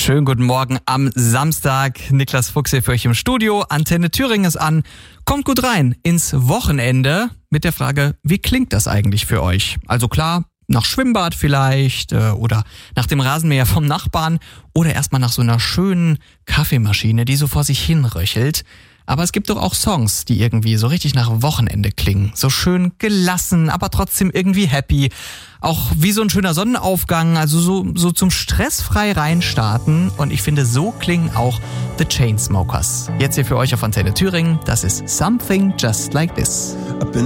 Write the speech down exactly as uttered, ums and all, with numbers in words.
Schönen guten Morgen am Samstag. Niklas Fuchs hier für euch im Studio. Antenne Thüringen ist an. Kommt gut rein ins Wochenende mit der Frage, wie klingt das eigentlich für euch? Also klar, nach Schwimmbad vielleicht äh, oder nach dem Rasenmäher vom Nachbarn oder erstmal nach so einer schönen Kaffeemaschine, die so vor sich hin röchelt. Aber es gibt doch auch Songs, die irgendwie so richtig nach Wochenende klingen. So schön gelassen, aber trotzdem irgendwie happy. Auch wie so ein schöner Sonnenaufgang, also so, so zum stressfrei reinstarten. Und ich finde, so klingen auch The Chainsmokers. Jetzt hier für euch auf Antenne Thüringen, das ist Something Just Like This.